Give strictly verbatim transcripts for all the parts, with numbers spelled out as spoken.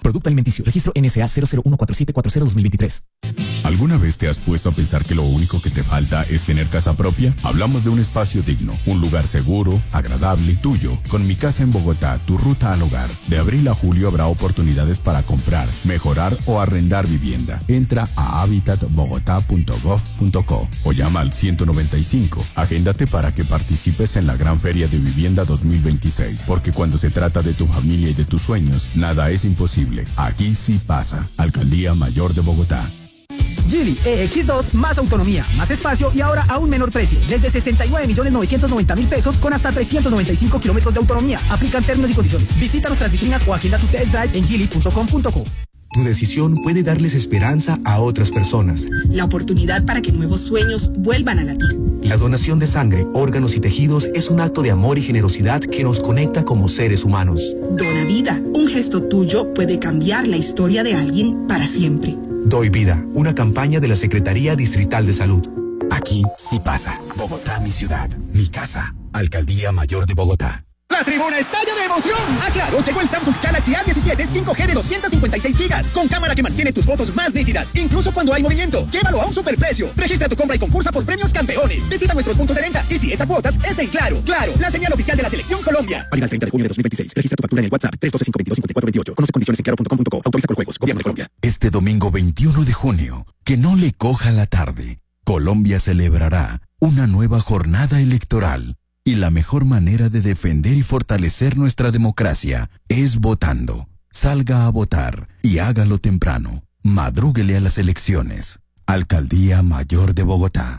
Producto alimenticio. Registro N S A cero cero uno cuatro siete cuatro cero dos mil veintitrés. ¿Alguna vez te has puesto a pensar que lo único que te falta es tener casa propia? Hablamos de un espacio digno, un lugar seguro, agradable, tuyo. Con Mi Casa en Bogotá, tu ruta al hogar. De abril a julio habrá oportunidades para comprar, mejorar o arrendar vivienda. Entra a habitat bogotá punto gov punto co o llama al ciento noventa y cinco. Agéndate para que participes en la Gran Feria de Vivienda dos mil veintiséis. Porque cuando se trata de tu familia y de tus sueños, nada es imposible. Aquí sí pasa. Alcaldía Mayor de Bogotá. Geely E X dos, más autonomía, más espacio y ahora a un menor precio. Desde sesenta y nueve millones novecientos noventa mil pesos con hasta trescientos noventa y cinco kilómetros de autonomía. Aplican términos y condiciones. Visita nuestras vitrinas o agenda tu test drive en geely punto com punto co. Tu decisión puede darles esperanza a otras personas. La oportunidad para que nuevos sueños vuelvan a latir. La donación de sangre, órganos y tejidos es un acto de amor y generosidad que nos conecta como seres humanos. Dona vida. Un gesto tuyo puede cambiar la historia de alguien para siempre. Doy Vida, una campaña de la Secretaría Distrital de Salud. Aquí sí pasa. Bogotá, mi ciudad, mi casa. Alcaldía Mayor de Bogotá. La tribuna estalla de emoción. Ah, claro, llegó el Samsung Galaxy A diecisiete cinco G de doscientos cincuenta y seis gigas, con cámara que mantiene tus fotos más nítidas, incluso cuando hay movimiento. Llévalo a un superprecio. Registra tu compra y concursa por premios campeones. Visita nuestros puntos de venta y si es a cuotas, es en Claro. Claro, la señal oficial de la Selección Colombia. Válida el treinta de junio de dos mil veintiséis. Registra tu factura en el WhatsApp tres uno dos cinco dos dos cinco cuatro dos ocho. Conoce condiciones en claro punto com punto co. Autoriza con juegos. Gobierno de Colombia. Este domingo veintiuno de junio, que no le coja la tarde, Colombia celebrará una nueva jornada electoral. Y la mejor manera de defender y fortalecer nuestra democracia es votando. Salga a votar y hágalo temprano. Madrúguele a las elecciones. Alcaldía Mayor de Bogotá.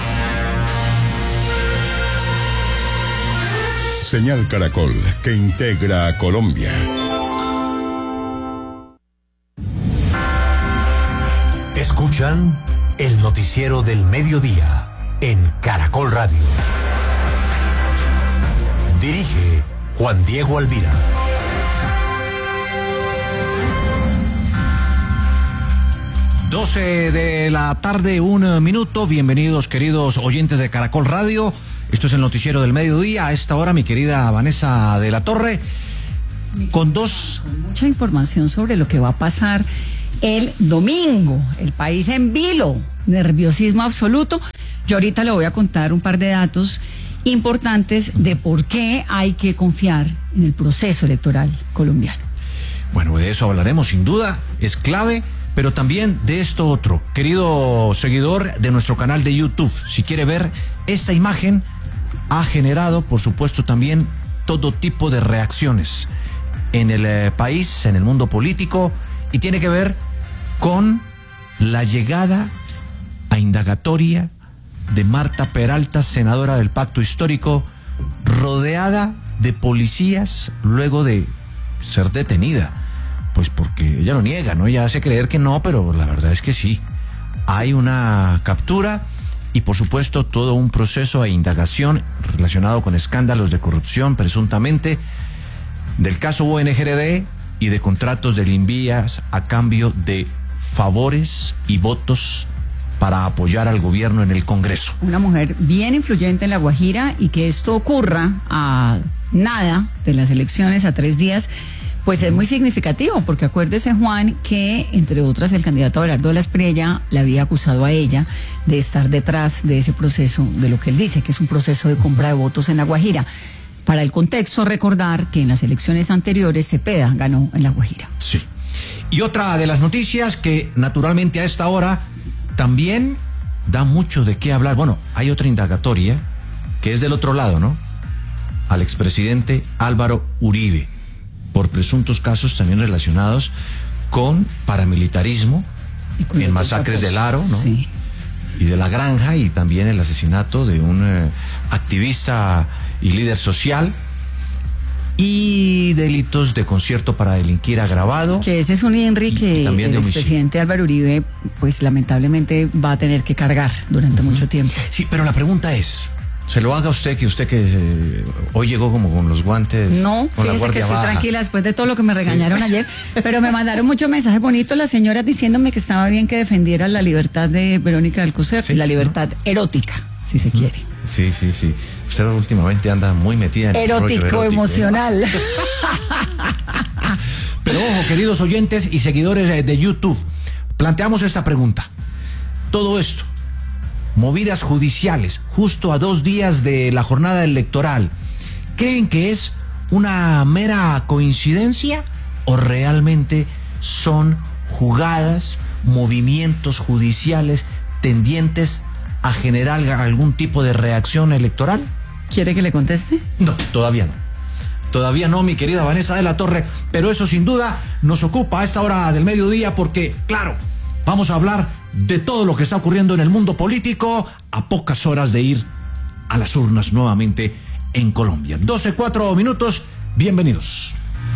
Señal Caracol, que integra a Colombia. Escuchan el noticiero del mediodía en Caracol Radio. Dirige Juan Diego Alvira. doce de la tarde, un minuto. Bienvenidos, queridos oyentes de Caracol Radio. Esto es el noticiero del mediodía. A esta hora, mi querida Vanessa de la Torre, con dos... Con mucha información sobre lo que va a pasar el domingo. El país en vilo, nerviosismo absoluto. Yo ahorita le voy a contar un par de datos importantes de por qué hay que confiar en el proceso electoral colombiano. Bueno, de eso hablaremos sin duda, es clave, pero también de esto otro. Querido seguidor de nuestro canal de YouTube, si quiere ver esta imagen, ha generado, por supuesto, también todo tipo de reacciones en el eh, país, en el mundo político, y tiene que ver con la llegada a indagatoria de Marta Peralta, senadora del Pacto Histórico, rodeada de policías luego de ser detenida. Pues porque ella lo niega, ¿no? Ella hace creer que no, pero la verdad es que sí. Hay una captura y, por supuesto, todo un proceso de indagación relacionado con escándalos de corrupción, presuntamente, del caso U N G R D y de contratos de Invías a cambio de favores y votos para apoyar al gobierno en el Congreso. Una mujer bien influyente en La Guajira, y que esto ocurra a nada de las elecciones, a tres días, pues es muy significativo, porque acuérdese, Juan, que entre otras el candidato Abelardo de la Espriella le había acusado a ella de estar detrás de ese proceso, de lo que él dice que es un proceso de compra de votos en La Guajira. Para el contexto, recordar que en las elecciones anteriores Cepeda ganó en La Guajira. Sí. Y otra de las noticias que naturalmente a esta hora también da mucho de qué hablar. Bueno, hay otra indagatoria que es del otro lado, ¿no? Al expresidente Álvaro Uribe, por presuntos casos también relacionados con paramilitarismo, con en masacres del Aro, ¿no? Sí. Y de La Granja, y también el asesinato de un eh, activista y líder social, y delitos de concierto para delinquir agravado. Que ese es un INRI que el expresidente Álvaro Uribe, pues lamentablemente va a tener que cargar durante uh-huh. mucho tiempo. Sí, pero la pregunta es, se lo haga usted, que usted que eh, hoy llegó como con los guantes. No, con fíjese la que estoy baja. Tranquila después de todo lo que me regañaron sí. ayer, pero me mandaron muchos mensajes bonitos las señoras diciéndome que estaba bien que defendiera la libertad de Verónica Alcocer, sí, la libertad ¿no? erótica, si se uh-huh. quiere. Sí, sí, sí. Usted últimamente anda muy metida en erótico, el rollo erótico, emocional. ¿eh? Pero ojo, queridos oyentes y seguidores de, de YouTube, planteamos esta pregunta. Todo esto, movidas judiciales, justo a dos días de la jornada electoral, ¿creen que es una mera coincidencia o realmente son jugadas, movimientos judiciales tendientes a generar algún tipo de reacción electoral? ¿Quiere que le conteste? No, todavía no. Todavía no, mi querida Vanessa de la Torre, pero eso sin duda nos ocupa a esta hora del mediodía porque, claro, vamos a hablar de todo lo que está ocurriendo en el mundo político a pocas horas de ir a las urnas nuevamente en Colombia. doce, cuatro minutos, bienvenidos.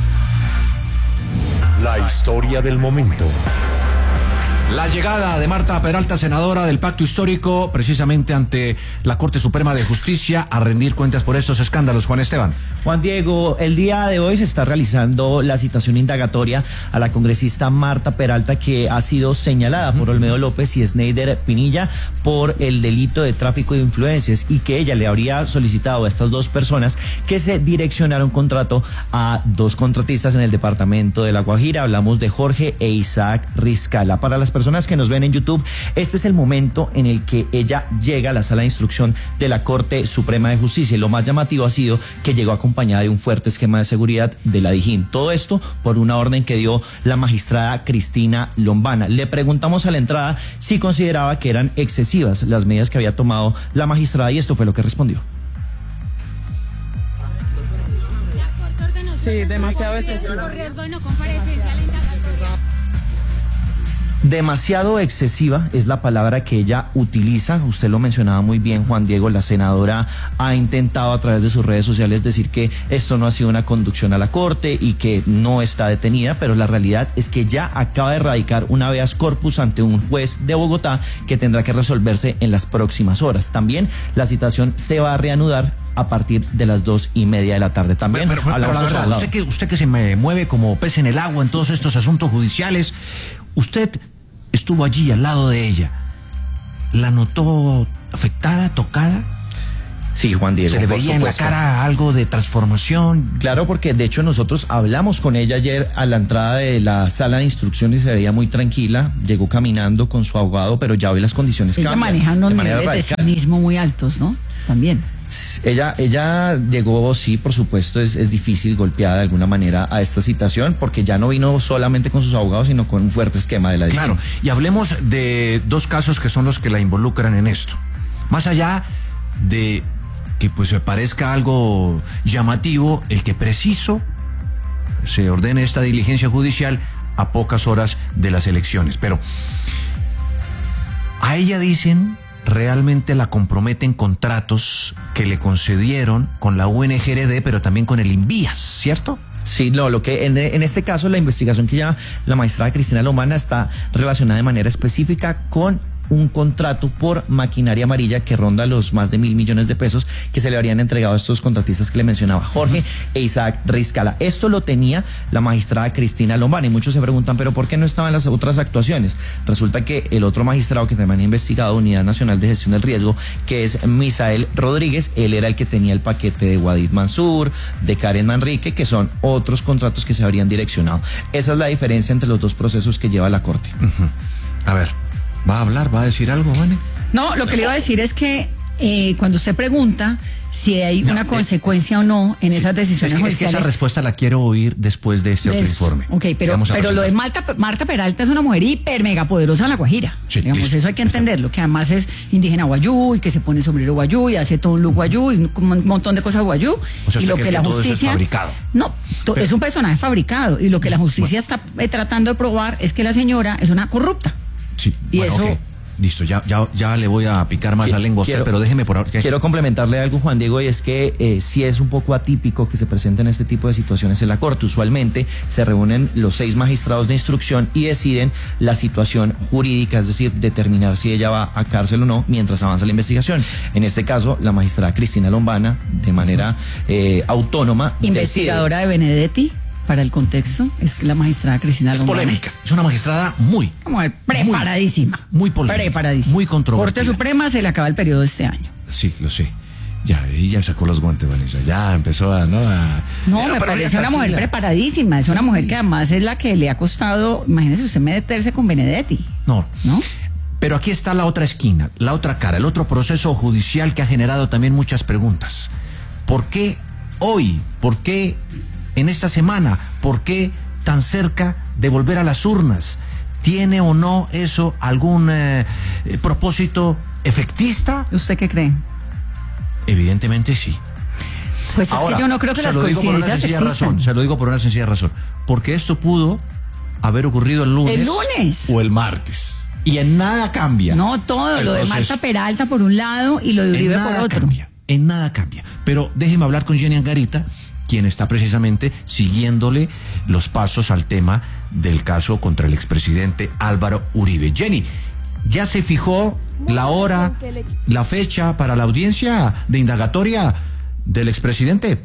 La historia del momento. La llegada de Marta Peralta, senadora del Pacto Histórico, precisamente ante la Corte Suprema de Justicia, a rendir cuentas por estos escándalos. Juan Esteban. Juan Diego, el día de hoy se está realizando la citación indagatoria a la congresista Marta Peralta, que ha sido señalada por Olmedo López y Sneider Pinilla por el delito de tráfico de influencias, y que ella le habría solicitado a estas dos personas que se direccionara un contrato a dos contratistas en el departamento de La Guajira. Hablamos de Jorge e Isaac Riscala. Para las personas que nos ven en YouTube, este es el momento en el que ella llega a la sala de instrucción de la Corte Suprema de Justicia, y lo más llamativo ha sido que llegó acompañada de un fuerte esquema de seguridad de la Dijín. Todo esto por una orden que dio la magistrada Cristina Lombana. Le preguntamos a la entrada si consideraba que eran excesivas las medidas que había tomado la magistrada, y esto fue lo que respondió. Sí, demasiado excesivo. Demasiado excesiva es la palabra que ella utiliza. Usted lo mencionaba muy bien, Juan Diego. La senadora ha intentado a través de sus redes sociales decir que esto no ha sido una conducción a la Corte y que no está detenida, pero la realidad es que ya acaba de radicar un habeas corpus ante un juez de Bogotá que tendrá que resolverse en las próximas horas. También la citación se va a reanudar a partir de las dos y media de la tarde. También pero, pero, pero la verdad, usted que, usted que se me mueve como pez en el agua en todos estos asuntos judiciales, usted estuvo allí al lado de ella. ¿La notó afectada, tocada? Sí, Juan Diego. ¿Se le veía en la cara algo de transformación? Claro, porque de hecho nosotros hablamos con ella ayer a la entrada de la sala de instrucción y se veía muy tranquila. Llegó caminando con su abogado, pero ya hoy las condiciones ella cambian. Ella maneja unos de niveles radical. de cinismo muy altos, ¿no? También. Ella, ella llegó, sí, por supuesto, es, es difícil, golpeada de alguna manera a esta citación, porque ya no vino solamente con sus abogados, sino con un fuerte esquema de la Claro, y hablemos de dos casos que son los que la involucran en esto. Más allá de que pues me parezca algo llamativo el que preciso se ordene esta diligencia judicial a pocas horas de las elecciones, pero a ella dicen realmente la comprometen contratos que le concedieron con la U N G R D, pero también con el INVIAS, ¿cierto? Sí, no, lo que en, en este caso la investigación que lleva la magistrada Cristina Lombana está relacionada de manera específica con un contrato por maquinaria amarilla que ronda los más de mil millones de pesos que se le habrían entregado a estos contratistas que le mencionaba, Jorge e Isaac Riscala. Esto lo tenía la magistrada Cristina Lombana, y muchos se preguntan, ¿pero por qué no estaban las otras actuaciones? Resulta que el otro magistrado que también ha investigado, Unidad Nacional de Gestión del Riesgo, que es Misael Rodríguez, él era el que tenía el paquete de Wadid Mansur, de Karen Manrique, que son otros contratos que se habrían direccionado. Esa es la diferencia entre los dos procesos que lleva la Corte. Uh-huh. A ver, ¿va a hablar? ¿Va a decir algo, Vane? No, lo que le iba a decir es que eh, cuando usted pregunta si hay no, una eh, consecuencia o no en esas decisiones es que, judiciales. Es que esa respuesta la quiero oír después de este otro informe. Ok, pero, pero lo de Marta, Marta Peralta es una mujer hiper mega poderosa en La Guajira. Sí, digamos, listo, eso hay que entenderlo, que además es indígena guayú y que se pone sombrero guayú y hace todo un look guayú y un montón de cosas guayú. O sea, y lo que, que la todo justicia. Eso es fabricado. No, to, pero, es un personaje fabricado. Y lo que la justicia bueno. está eh, tratando de probar es que la señora es una corrupta. Sí, y bueno, eso. Okay. Listo, ya, ya, ya le voy a picar más quiero, la lengua a usted, quiero, pero déjeme por ahora. Quiero complementarle algo, Juan Diego, y es que eh, sí es un poco atípico que se presenten este tipo de situaciones en la Corte. Usualmente se reúnen los seis magistrados de instrucción y deciden la situación jurídica, es decir, determinar si ella va a cárcel o no mientras avanza la investigación. En este caso, la magistrada Cristina Lombana, de manera eh, autónoma, investigadora decide. de Benedetti. Para el contexto, es la magistrada Cristina Lombana. Es polémica, es una magistrada muy... Como preparadísima. Muy, muy polémica. Preparadísima. Muy controvertida. Corte Suprema se le acaba el periodo de este año. Sí, lo sé. Ya, ella sacó los guantes, Vanessa. Ya empezó a, ¿no? A... No, Pero, me pero parece ella una mujer tranquila. preparadísima. Es una mujer que además es la que le ha costado, imagínese usted meterse con Benedetti. No. ¿No? Pero aquí está la otra esquina, la otra cara, el otro proceso judicial que ha generado también muchas preguntas. ¿Por qué hoy? ¿Por qué en esta semana? ¿Por qué tan cerca de volver a las urnas? ¿Tiene o no eso algún eh, propósito efectista? ¿Usted qué cree? Evidentemente sí. Pues Ahora, es que yo no creo que se las lo digo por una coincidencias sencilla existan. razón, se lo digo por una sencilla razón. Porque esto pudo haber ocurrido el lunes. El lunes. O el martes. Y en nada cambia. No, todo, el lo de proceso. Marta Peralta por un lado y lo de Uribe En por nada otro. cambia, en nada cambia. Pero déjeme hablar con Jenny Angarita, quien está precisamente siguiéndole los pasos al tema del caso contra el expresidente Álvaro Uribe. Jenny, ¿ya se fijó la hora, la fecha para la audiencia de indagatoria del expresidente?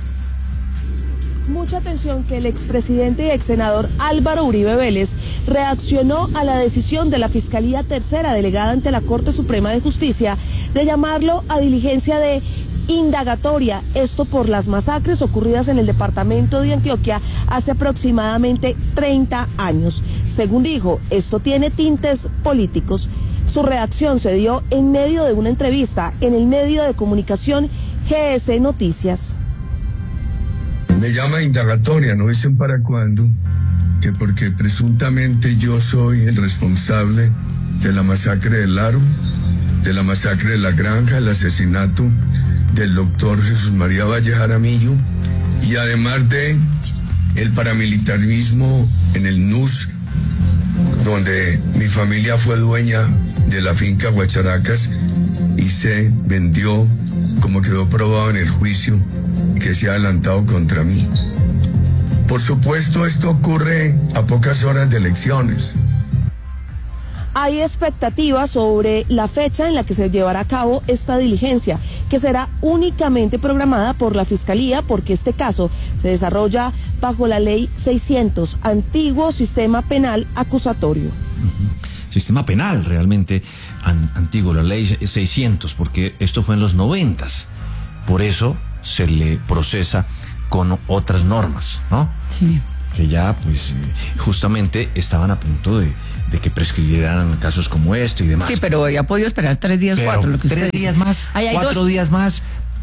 Mucha atención que el expresidente y ex senador Álvaro Uribe Vélez reaccionó a la decisión de la Fiscalía Tercera delegada ante la Corte Suprema de Justicia de llamarlo a diligencia de indagatoria, esto por las masacres ocurridas en el departamento de Antioquia hace aproximadamente treinta años. Según dijo, esto tiene tintes políticos. Su reacción se dio en medio de una entrevista en el medio de comunicación G S Noticias. Me llama indagatoria, no dicen para cuándo, que porque presuntamente yo soy el responsable de la masacre del Laro, de la masacre de la Granja, el asesinato del doctor Jesús María Valle Jaramillo, y además de el paramilitarismo en el N U S, donde mi familia fue dueña de la finca Guacharacas y se vendió, como quedó probado en el juicio que se ha adelantado contra mí. Por supuesto, esto ocurre a pocas horas de elecciones. Hay expectativas sobre la fecha en la que se llevará a cabo esta diligencia, que será únicamente programada por la Fiscalía, porque este caso se desarrolla bajo la Ley seiscientos, antiguo sistema penal acusatorio. Uh-huh. Sistema penal realmente an- antiguo, la Ley seiscientos, porque esto fue en los noventas. Por eso se le procesa con otras normas, ¿no? Sí. Que ya, pues, eh, justamente estaban a punto de, de que prescribieran casos como este y demás. Sí, pero ya ha podido esperar tres días, Pero cuatro. Lo que tres usted... días más, Ahí hay cuatro dos... días más,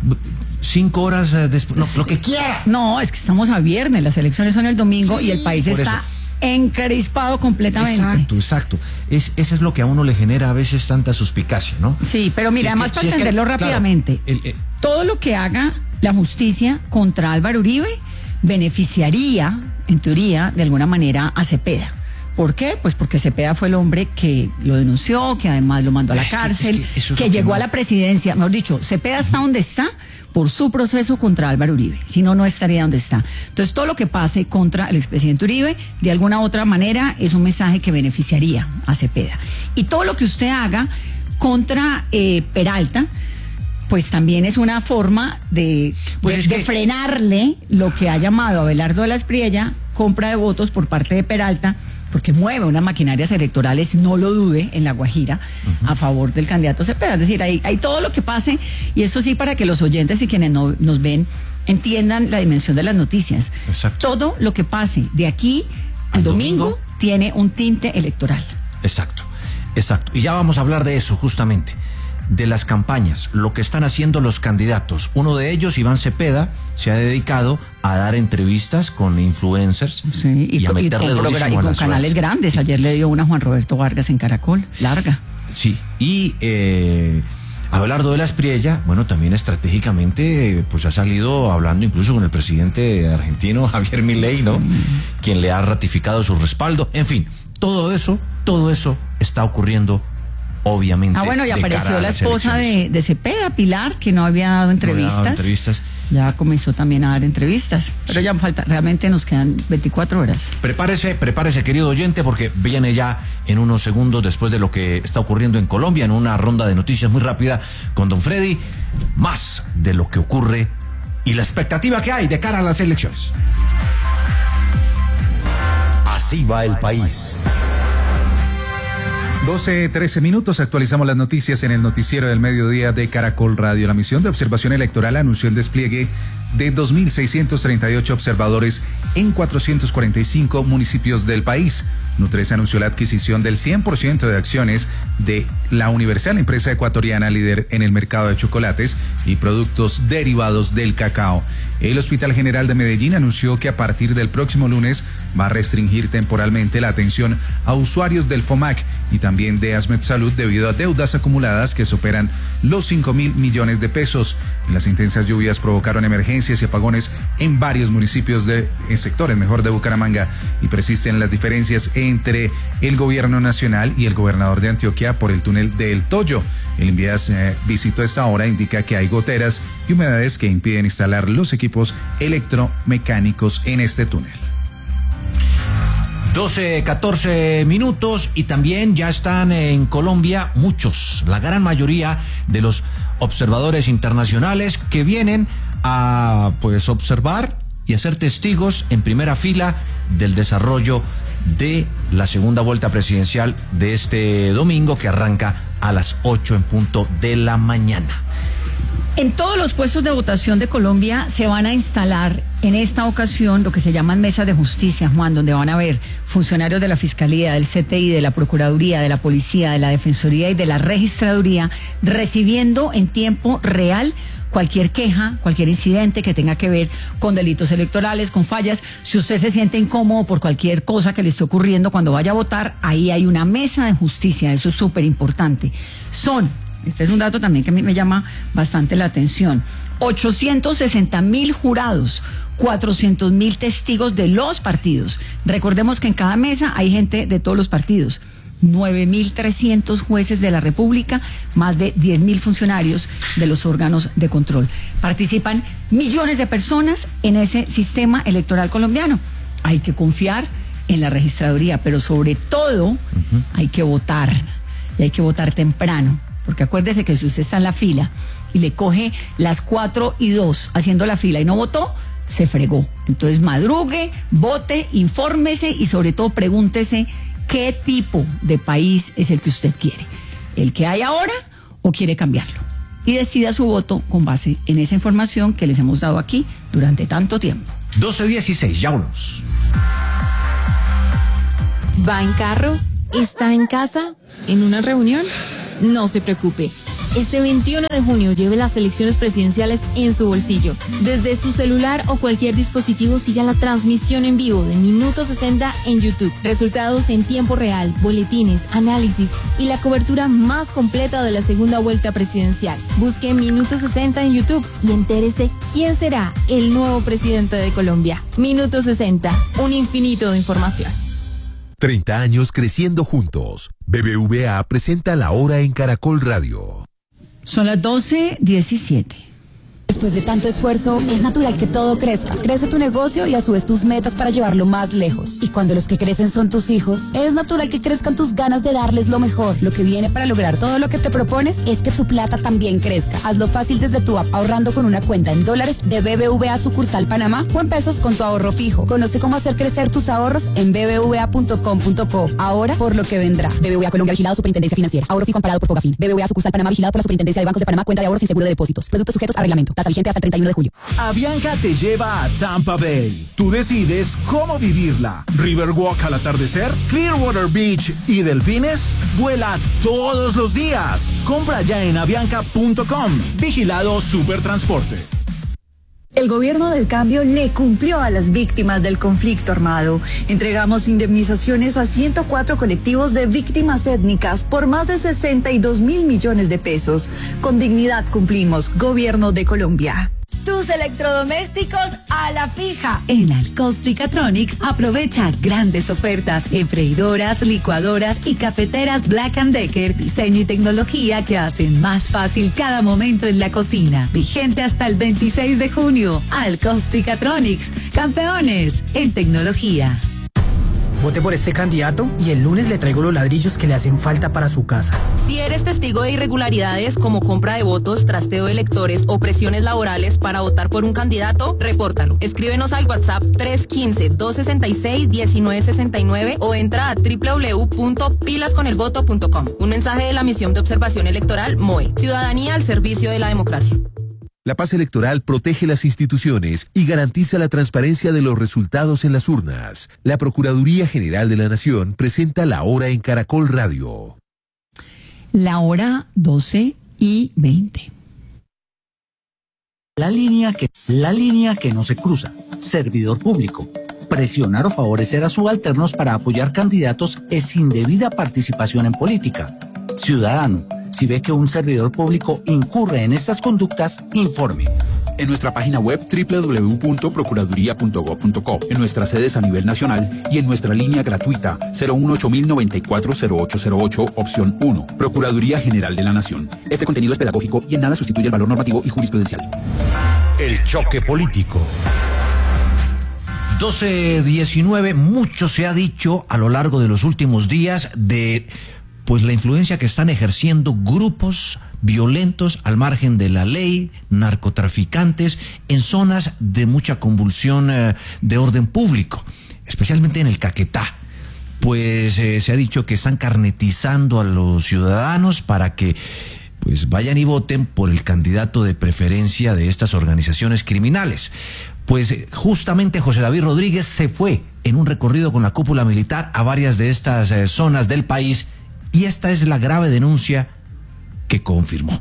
cinco horas eh, después, no, lo que quiera. No, es que estamos a viernes, las elecciones son el domingo Sí, y el país por está eso. encrespado completamente. Exacto, exacto. Es, eso es lo que a uno le genera a veces tanta suspicacia, ¿no? Sí, pero mira, Si es además que- para si es que- entenderlo claro, rápidamente, el- el- todo lo que haga la justicia contra Álvaro Uribe beneficiaría, en teoría, de alguna manera a Cepeda. ¿Por qué? Pues porque Cepeda fue el hombre que lo denunció, que además lo mandó a la Es que- cárcel, es que eso es que lo que llegó más- a la presidencia. Mejor dicho, Cepeda está donde está por su proceso contra Álvaro Uribe. Si no, no estaría donde está. Entonces, todo lo que pase contra el expresidente Uribe, de alguna u otra manera, es un mensaje que beneficiaría a Cepeda. Y todo lo que usted haga contra eh, Peralta, pues también es una forma de, Pues de, es de que- frenarle lo que ha llamado Abelardo de la Espriella, compra de votos por parte de Peralta, porque mueve unas maquinarias electorales, no lo dude, en La Guajira, uh-huh, a favor del candidato Cepeda. Es decir, hay, hay todo lo que pase, y eso sí, para que los oyentes y quienes no, nos ven entiendan la dimensión de las noticias. Exacto. Todo lo que pase de aquí al, Al domingo, domingo tiene un tinte electoral. Exacto, exacto. Y ya vamos a hablar de eso, justamente, de las campañas, lo que están haciendo los candidatos. Uno de ellos, Iván Cepeda, se ha dedicado a dar entrevistas con influencers, sí, y, y a con, y meterle con, durísimo y a con las canales redes. grandes. Ayer le dio una a Juan Roberto Vargas en Caracol, larga. Sí, y eh, Abelardo de la Espriella, bueno, también estratégicamente, pues ha salido hablando incluso con el presidente argentino, Javier Milei, ¿no? Sí. Quien le ha ratificado su respaldo. En fin, todo eso, todo eso está ocurriendo, obviamente. Ah, bueno, y de apareció cara a la las esposa de, de Cepeda, Pilar, que no había dado entrevistas. No había dado entrevistas. Ya comenzó también a dar entrevistas, pero sí, ya falta, realmente nos quedan veinticuatro horas. Prepárese, prepárese, querido oyente, porque viene ya en unos segundos, después de lo que está ocurriendo en Colombia, en una ronda de noticias muy rápida con don Freddy, más de lo que ocurre y la expectativa que hay de cara a las elecciones. Así va el país. doce, trece minutos, actualizamos las noticias en el noticiero del mediodía de Caracol Radio. La misión de observación electoral anunció el despliegue de dos mil seiscientos treinta y ocho observadores en cuatrocientos cuarenta y cinco municipios del país. Nutresa anunció la adquisición del cien por ciento de acciones de la Universal, empresa ecuatoriana líder en el mercado de chocolates y productos derivados del cacao. El Hospital General de Medellín anunció que a partir del próximo lunes va a restringir temporalmente la atención a usuarios del FOMAC y también de Asmed Salud debido a deudas acumuladas que superan los cinco mil millones de pesos. Las intensas lluvias provocaron emergencias y apagones en varios municipios de en sectores mejor de Bucaramanga y persisten las diferencias entre el gobierno nacional y el gobernador de Antioquia por el túnel del Toyo. El Invías eh, visitó a esta hora, indica que hay goteras y humedades que impiden instalar los equipos electromecánicos en este túnel. doce, catorce minutos y también ya están en Colombia muchos, la gran mayoría de los observadores internacionales que vienen a pues observar y a ser testigos en primera fila del desarrollo de la segunda vuelta presidencial de este domingo que arranca a las ocho en punto de la mañana. En todos los puestos de votación de Colombia se van a instalar en esta ocasión lo que se llaman mesas de justicia, Juan, donde van a haber funcionarios de la Fiscalía, del C T I, de la Procuraduría, de la Policía, de la Defensoría y de la Registraduría, recibiendo en tiempo real cualquier queja, cualquier incidente que tenga que ver con delitos electorales, con fallas. Si usted se siente incómodo por cualquier cosa que le esté ocurriendo cuando vaya a votar, ahí hay una mesa de justicia, eso es súper importante. Son, este es un dato también que a mí me llama bastante la atención, ochocientos sesenta mil jurados, cuatrocientos mil testigos de los partidos. Recordemos que en cada mesa hay gente de todos los partidos. nueve mil trescientos jueces de la República, más de diez mil funcionarios de los órganos de control. Participan millones de personas en ese sistema electoral colombiano. Hay que confiar en la registraduría, pero sobre todo uh-huh. hay que votar, y hay que votar temprano, porque acuérdese que si usted está en la fila y le coge las cuatro y dos haciendo la fila y no votó, se fregó. Entonces madrugue, vote, infórmese y sobre todo pregúntese ¿qué tipo de país es el que usted quiere? ¿El que hay ahora o quiere cambiarlo? Y decida su voto con base en esa información que les hemos dado aquí durante tanto tiempo. doce dieciséis, ya vámonos. ¿Va en carro? ¿Está en casa? ¿En una reunión? No se preocupe. Este veintiuno de junio lleve las elecciones presidenciales en su bolsillo. Desde su celular o cualquier dispositivo siga la transmisión en vivo de Minuto sesenta en YouTube. Resultados en tiempo real, boletines, análisis y la cobertura más completa de la segunda vuelta presidencial. Busque Minuto sesenta en YouTube y entérese quién será el nuevo presidente de Colombia. Minuto sesenta, un infinito de información. treinta años creciendo juntos. B B V A presenta La Hora en Caracol Radio. Son las doce diecisiete. Después de tanto esfuerzo, es natural que todo crezca. Crece tu negocio y a su vez tus metas para llevarlo más lejos. Y cuando los que crecen son tus hijos, es natural que crezcan tus ganas de darles lo mejor. Lo que viene para lograr todo lo que te propones es que tu plata también crezca. Hazlo fácil desde tu app, ahorrando con una cuenta en dólares de B B V A sucursal Panamá o en pesos con tu ahorro fijo. Conoce cómo hacer crecer tus ahorros en b b v a punto com punto co. Ahora por lo que vendrá. B B V A Colombia, vigilado Superintendencia Financiera. Ahorro fijo amparado por Fogafín. B B V A sucursal Panamá, vigilado por la Superintendencia de Bancos de Panamá. Cuenta de ahorros sin seguro de depósitos. Productos sujetos a reglamento. Tasa vigente hasta el treinta y uno de julio. Avianca te lleva a Tampa Bay. Tú decides cómo vivirla. Riverwalk al atardecer, Clearwater Beach y delfines. Vuela todos los días. Compra ya en avianca punto com. Vigilado Supertransporte. El gobierno del cambio le cumplió a las víctimas del conflicto armado. Entregamos indemnizaciones a ciento cuatro colectivos de víctimas étnicas por más de sesenta y dos mil millones de pesos. Con dignidad cumplimos, Gobierno de Colombia. Tus electrodomésticos a la fija. En Alcostricatronics aprovecha grandes ofertas en freidoras, licuadoras y cafeteras Black and Decker. Diseño y tecnología que hacen más fácil cada momento en la cocina. Vigente hasta el veintiséis de junio. Alcostricatronics, campeones en tecnología. Vote por este candidato y el lunes le traigo los ladrillos que le hacen falta para su casa. Si eres testigo de irregularidades como compra de votos, trasteo de electores o presiones laborales para votar por un candidato, repórtalo. Escríbenos al WhatsApp tres uno cinco, dos seis seis, uno nueve seis nueve o entra a doble u doble u doble u punto pilas con el voto punto com. Un mensaje de la Misión de Observación Electoral M O E. Ciudadanía al servicio de la democracia. La paz electoral protege las instituciones y garantiza la transparencia de los resultados en las urnas. La Procuraduría General de la Nación presenta La Hora en Caracol Radio. La hora doce y veinte. La línea que, la línea que no se cruza. Servidor público. Presionar o favorecer a subalternos para apoyar candidatos es indebida participación en política. Ciudadano, si ve que un servidor público incurre en estas conductas, informe. En nuestra página web doble u doble u doble u punto procuraduría punto gob punto co, en nuestras sedes a nivel nacional y en nuestra línea gratuita cero uno ocho mil noventa y cuatro cero ocho cero ocho, opción uno. Procuraduría General de la Nación. Este contenido es pedagógico y en nada sustituye el valor normativo y jurisprudencial. El choque político. doce diecinueve, mucho se ha dicho a lo largo de los últimos días de pues la influencia que están ejerciendo grupos violentos al margen de la ley, narcotraficantes, en zonas de mucha convulsión eh, de orden público, especialmente en el Caquetá. Pues eh, se ha dicho que están carnetizando a los ciudadanos para que pues vayan y voten por el candidato de preferencia de estas organizaciones criminales. Pues justamente José David Rodríguez se fue en un recorrido con la cúpula militar a varias de estas eh, zonas del país y esta es la grave denuncia que confirmó.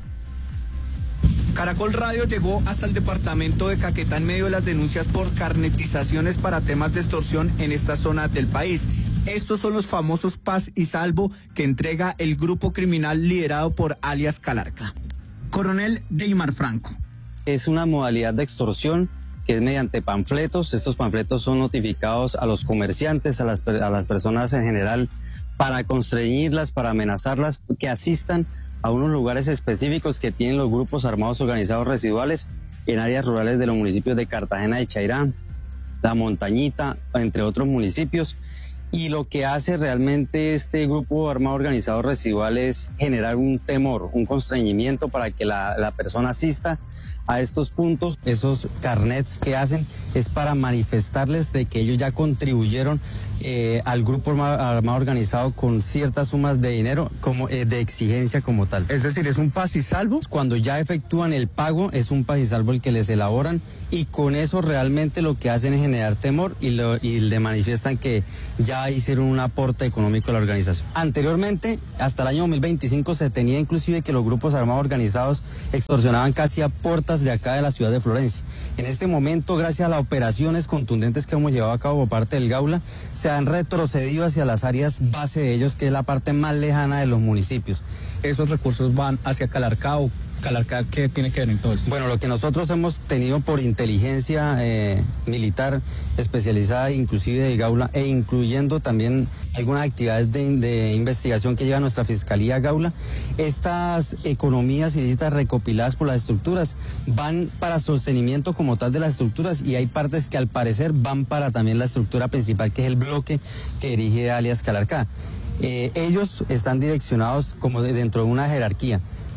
Caracol Radio llegó hasta el departamento de Caquetá en medio de las denuncias por carnetizaciones para temas de extorsión en esta zona del país. Estos son los famosos Paz y Salvo que entrega el grupo criminal liderado por alias Calarca. Coronel Deimar Franco. Es una modalidad de extorsión que es mediante panfletos. Estos panfletos son notificados a los comerciantes, a las, a las personas en general, para constreñirlas, para amenazarlas, que asistan a unos lugares específicos que tienen los grupos armados organizados residuales en áreas rurales de los municipios de Cartagena de Chairá, La Montañita, entre otros municipios. Y lo que hace realmente este grupo armado organizado residual es generar un temor, un constreñimiento para que la, la persona asista a estos puntos. Esos carnets que hacen es para manifestarles de que ellos ya contribuyeron eh, al grupo armado organizado con ciertas sumas de dinero como eh, de exigencia como tal. Es decir, es un paz y salvo. Cuando ya efectúan el pago, es un paz y salvo el que les elaboran y con eso realmente lo que hacen es generar temor y, lo, y le manifiestan que ya hicieron un aporte económico a la organización. Anteriormente, hasta el año dos mil veinticinco, se tenía inclusive que los grupos armados organizados extorsionaban casi a puertas de acá de la ciudad de Florencia. En este momento, gracias a las operaciones contundentes que hemos llevado a cabo por parte del Gaula, se han retrocedido hacia las áreas base de ellos, que es la parte más lejana de los municipios. ¿Esos recursos van hacia Calarca o Calarca qué tiene que ver en todo esto? Bueno, lo que nosotros hemos tenido por inteligencia eh, militar especializada, inclusive de Gaula, e incluyendo también algunas actividades de, de investigación que lleva nuestra Fiscalía Gaula, estas economías ilícitas recopiladas por las estructuras van para sostenimiento como tal de las estructuras y hay partes que al parecer van para también la estructura principal, que es el bloque que dirige alias Calarca. Eh, ellos están direccionados como de, dentro de una jerarquía.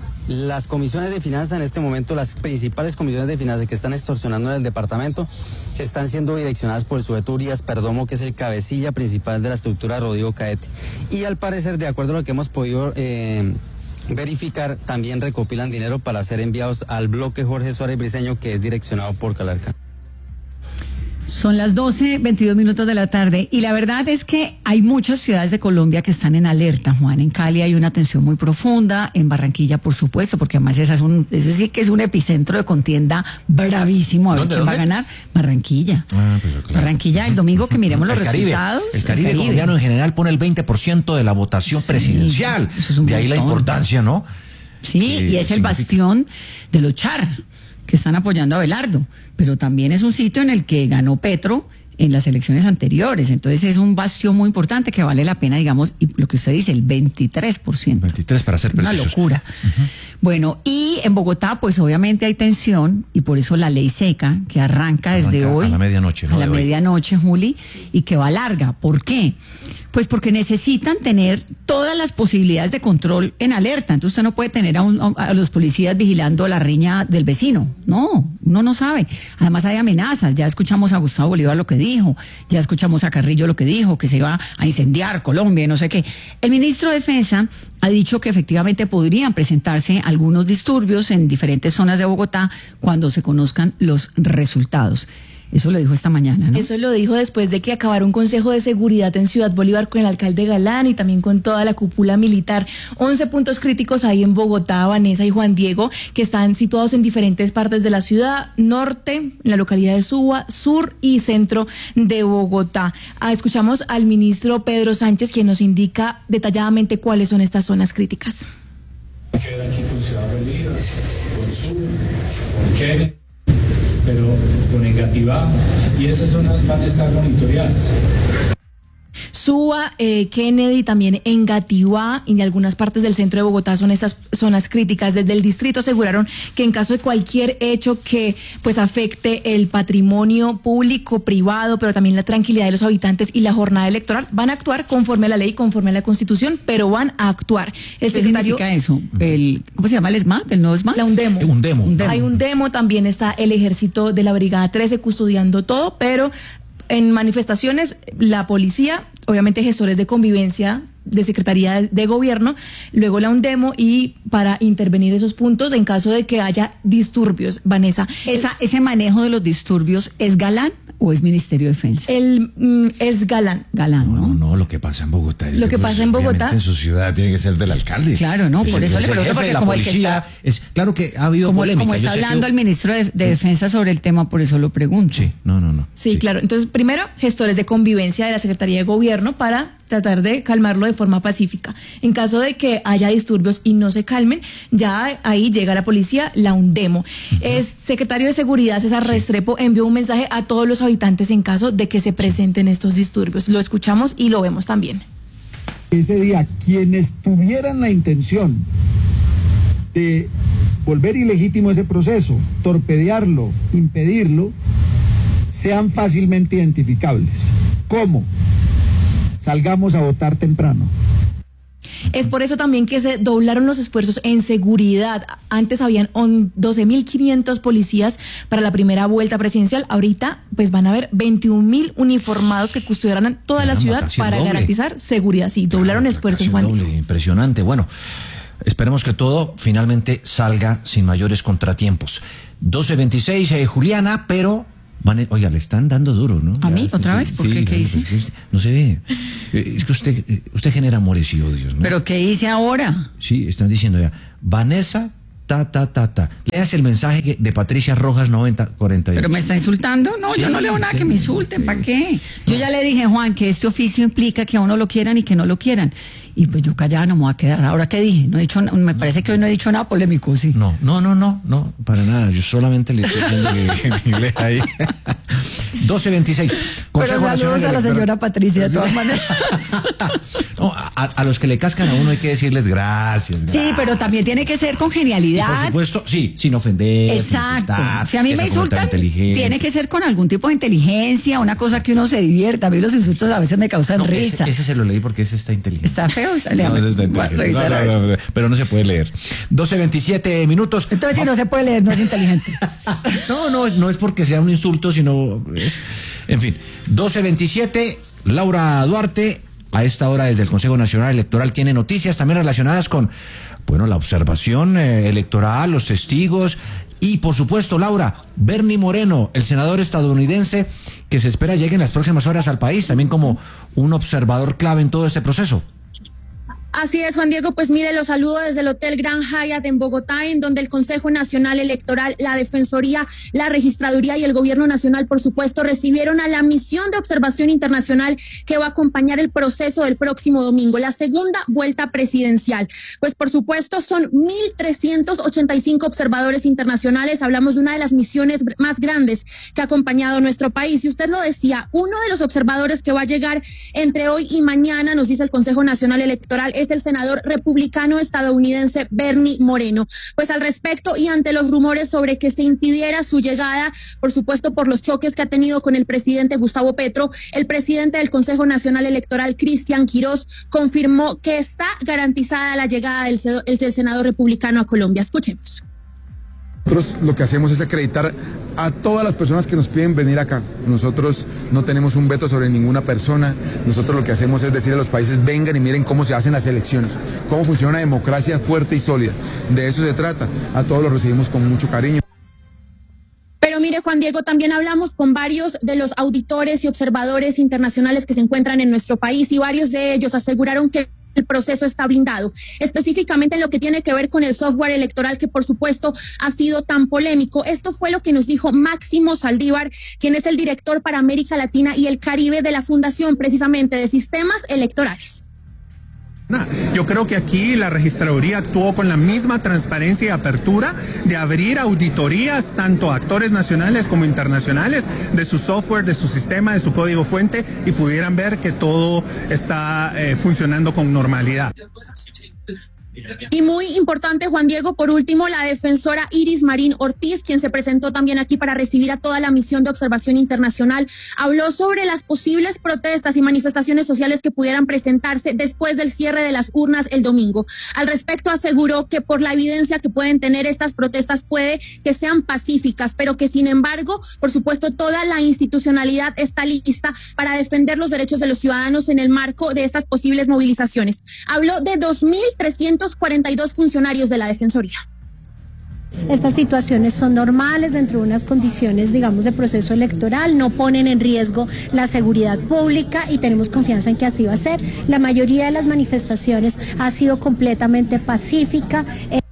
Las comisiones de finanzas en este momento, las principales comisiones de finanzas que están extorsionando en el departamento, se están siendo direccionadas por el sujeto Urias Perdomo, que es el cabecilla principal de la estructura Rodrigo Caete. Y al parecer, de acuerdo a lo que hemos podido eh, verificar, también recopilan dinero para ser enviados al bloque Jorge Suárez Briceño, que es direccionado por Calarca. Son las doce, veintidós minutos de la tarde y la verdad es que hay muchas ciudades de Colombia que están en alerta, Juan. En Cali hay una tensión muy profunda, en Barranquilla por supuesto, porque además esa es un, ese sí que es un epicentro de contienda bravísimo. A ver quién va a ganar. Barranquilla. Ah, pero claro. Barranquilla, el domingo que miremos los el Caribe, resultados. El Caribe, el Caribe colombiano en general pone el veinte por ciento de la votación sí, presidencial. Es de ahí montón. La importancia, ¿no? Sí, que y es significa... el bastión de los Char, que están apoyando a Abelardo, pero también es un sitio en el que ganó Petro en las elecciones anteriores. Entonces es un bastión muy importante que vale la pena, digamos, y lo que usted dice, el veintitrés por ciento. veintitrés para ser precisos. Una locura. Uh-huh. Bueno, y en Bogotá, pues obviamente hay tensión, y por eso la ley seca, que arranca, arranca desde hoy. A la medianoche, ¿no? A la medianoche, Juli, y que va larga. ¿Por qué? Pues porque necesitan tener todas las posibilidades de control en alerta. Entonces usted no puede tener a, un, a los policías vigilando la riña del vecino. No, uno no sabe. Además hay amenazas. Ya escuchamos a Gustavo Bolívar lo que dijo, ya escuchamos a Carrillo lo que dijo, que se iba a incendiar Colombia y no sé qué. El ministro de Defensa ha dicho que efectivamente podrían presentarse algunos disturbios en diferentes zonas de Bogotá cuando se conozcan los resultados. Eso lo dijo esta mañana, ¿no? Eso lo dijo después de que acabara un consejo de seguridad en Ciudad Bolívar con el alcalde Galán y también con toda la cúpula militar. once puntos críticos ahí en Bogotá, Vanessa y Juan Diego, que están situados en diferentes partes de la ciudad, norte, en la localidad de Suba, sur y centro de Bogotá. Ah, escuchamos al ministro Pedro Sánchez, quien nos indica detalladamente cuáles son estas zonas críticas. Queda aquí con Ciudad Bolívar, con Suba, con Kennedy, pero con Engativá, y esas zonas van a estar monitoreadas. Suba, eh, Kennedy, también Engativá y en algunas partes del centro de Bogotá son estas zonas críticas. Desde el distrito aseguraron que en caso de cualquier hecho que pues afecte el patrimonio público, privado, pero también la tranquilidad de los habitantes y la jornada electoral, van a actuar conforme a la ley, conforme a la Constitución, pero van a actuar. El ¿Qué secretario, significa eso? El, ¿Cómo se llama el SMAT? ¿El nuevo SMAT? La UNDEMO. Un demo. Un demo. Hay un demo, también está el ejército de la Brigada trece custodiando todo, pero en manifestaciones la policía, obviamente gestores de convivencia de Secretaría de Gobierno, luego la UNDEMO y para intervenir esos puntos en caso de que haya disturbios. Vanessa, Esa, ¿ese manejo de los disturbios es Galán o es Ministerio de Defensa? El mm, es Galán. Galán, ¿no? No, no, lo que pasa en Bogotá es Lo que pues, pasa en Bogotá- en su ciudad tiene que ser del alcalde. Claro, no, Sí, por eso el le pregunto, jefe porque de la como el que policía, está- es claro que ha habido Como, polémica. como Yo está sé que- hablando el ministro de, de Defensa sobre el tema, por eso lo pregunto. Sí, no, no, no. Sí, claro. Entonces, primero, gestores de convivencia de la Secretaría de Gobierno para tratar de calmarlo de forma pacífica. En caso de que haya disturbios y no se calmen, ya ahí llega la policía, la UNDEMO. Uh-huh. Es secretario de Seguridad, César sí. Restrepo, envió un mensaje a todos los habitantes en caso de que se presenten estos disturbios. Lo escuchamos y lo vemos también. Ese día, quienes tuvieran la intención de volver ilegítimo ese proceso, torpedearlo, impedirlo, sean fácilmente identificables. ¿Cómo? Salgamos a votar temprano. Es por eso también que se doblaron los esfuerzos en seguridad. Antes habían doce mil quinientos policías para la primera vuelta presidencial. Ahorita pues van a haber veintiún mil uniformados que custodiarán toda la ciudad para doble. garantizar seguridad. Sí, doblaron esfuerzos, Juan. Doble, impresionante. Bueno, esperemos que todo finalmente salga sin mayores contratiempos. doce veintiséis, eh, Juliana, pero... Van, oiga, le están dando duro, ¿no? ¿A ya, mí? ¿Otra sí, vez? ¿Por sí, qué? Sí, ¿Qué hice? Pues, no se ve. Es que usted, usted genera amores y odios, ¿no? ¿Pero qué hice ahora? Sí, están diciendo ya. Vanessa, ta, ta, ta, ta. Leas el mensaje que- de Patricia Rojas noventa cuarenta y ocho. ¿Pero me está insultando? No, Sí, yo no leo nada sí. que me insulten. ¿Para qué? Yo ya le dije, Juan, que este oficio implica que a uno lo quieran y que no lo quieran. Y pues yo callada no me voy a quedar. ¿Ahora qué dije? No he dicho, na- me parece que hoy no he dicho nada polémico, sí. No, no, no, no, no, para nada. Yo solamente le estoy diciendo que, que lea ahí. doce veintiséis. Pero saludos a la señora Patricia, de todas maneras. No, a, a los que le cascan a uno hay que decirles gracias. Sí, gracias. pero también tiene que ser con Y por genialidad. supuesto, sí, sin ofender. sin Exacto. insultar, Si a mí que me sea con insultan, inteligente. tiene que ser con algún tipo de inteligencia, una cosa que uno se divierta. A mí los insultos a veces me causan No, risa. ese, ese se lo leí porque ese está inteligente. Está feo. Está, No, ese está Voy a inteligente. revisar No, a no, ver. no, no, pero no se puede leer. doce veintisiete minutos. Entonces, si no se puede leer, no es inteligente. No, no, no es porque sea un insulto, sino es, en fin, doce veintisiete, Laura Duarte, a esta hora desde el Consejo Nacional Electoral tiene noticias también relacionadas con, bueno, la observación eh, electoral, los testigos y, por supuesto, Laura, Bernie Moreno, el senador estadounidense que se espera llegue en las próximas horas al país, también como un observador clave en todo este proceso. Así es, Juan Diego, pues mire, los saludo desde el Hotel Grand Hyatt en Bogotá, en donde el Consejo Nacional Electoral, la Defensoría, la Registraduría y el Gobierno Nacional, por supuesto, recibieron a la misión de observación internacional que va a acompañar el proceso del próximo domingo, la segunda vuelta presidencial. Pues por supuesto son mil trescientos ochenta y cinco observadores internacionales, hablamos de una de las misiones más grandes que ha acompañado a nuestro país. Y usted lo decía, uno de los observadores que va a llegar entre hoy y mañana, nos dice el Consejo Nacional Electoral, es el senador republicano estadounidense Bernie Moreno. Pues al respecto y ante los rumores sobre que se impidiera su llegada, por supuesto por los choques que ha tenido con el presidente Gustavo Petro, el presidente del Consejo Nacional Electoral, Cristian Quirós, confirmó que está garantizada la llegada del, del senador republicano a Colombia. Escuchemos. Nosotros lo que hacemos es acreditar a todas las personas que nos piden venir acá. Nosotros no tenemos un veto sobre ninguna persona. Nosotros lo que hacemos es decir a los países, vengan y miren cómo se hacen las elecciones, cómo funciona una democracia fuerte y sólida. De eso se trata. A todos los recibimos con mucho cariño. Pero mire, Juan Diego, también hablamos con varios de los auditores y observadores internacionales que se encuentran en nuestro país y varios de ellos aseguraron que el proceso está blindado, específicamente en lo que tiene que ver con el software electoral que por supuesto ha sido tan polémico. Esto fue lo que nos dijo Máximo Saldívar, quien es el director para América Latina y el Caribe de la Fundación precisamente de Sistemas Electorales. Yo creo que aquí la registraduría actuó con la misma transparencia y apertura de abrir auditorías tanto a actores nacionales como internacionales de su software, de su sistema, de su código fuente y pudieran ver que todo está eh, funcionando con normalidad. Y muy importante, Juan Diego, por último, la defensora Iris Marín Ortiz, quien se presentó también aquí para recibir a toda la misión de observación internacional, habló sobre las posibles protestas y manifestaciones sociales que pudieran presentarse después del cierre de las urnas el domingo. Al respecto, aseguró que por la evidencia que pueden tener estas protestas puede que sean pacíficas, pero que sin embargo, por supuesto, toda la institucionalidad está lista para defender los derechos de los ciudadanos en el marco de estas posibles movilizaciones. Habló de dos mil trescientos cuarenta y dos funcionarios de la Defensoría. Estas situaciones son normales dentro de unas condiciones, digamos, de proceso electoral, no ponen en riesgo la seguridad pública y tenemos confianza en que así va a ser. La mayoría de las manifestaciones ha sido completamente pacífica.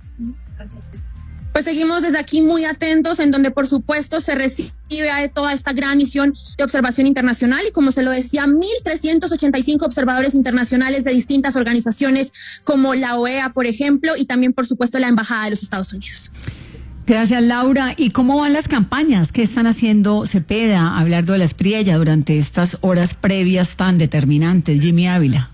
Pues seguimos desde aquí muy atentos, en donde por supuesto se recibe a toda esta gran misión de observación internacional y como se lo decía, mil trescientos ochenta y cinco observadores internacionales de distintas organizaciones como la O E A, por ejemplo, y también por supuesto la Embajada de los Estados Unidos. Gracias, Laura. ¿Y cómo van las campañas? ¿Qué están haciendo Cepeda, hablando de la Espriella durante estas horas previas tan determinantes? Jimmy Ávila.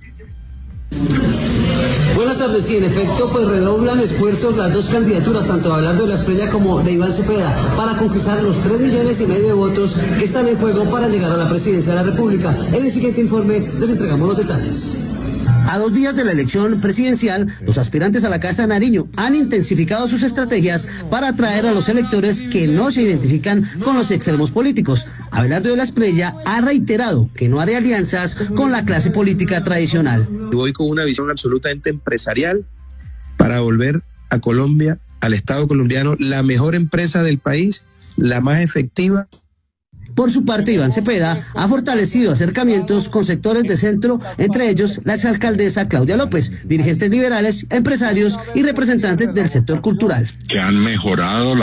Buenas tardes, sí, en efecto, pues redoblan esfuerzos las dos candidaturas, tanto de Abelardo de la Espriella como de Iván Cepeda, para conquistar los tres millones y medio de votos que están en juego para llegar a la presidencia de la República. En el siguiente informe les entregamos los detalles. A dos días de la elección presidencial, los aspirantes a la Casa de Nariño han intensificado sus estrategias para atraer a los electores que no se identifican con los extremos políticos. Abelardo de la Espriella ha reiterado que no hará alianzas con la clase política tradicional. Voy con una visión absolutamente empresarial para volver a Colombia, al Estado colombiano, la mejor empresa del país, la más efectiva. Por su parte, Iván Cepeda ha fortalecido acercamientos con sectores de centro, entre ellos la exalcaldesa Claudia López, dirigentes liberales, empresarios y representantes del sector cultural. Que han mejorado la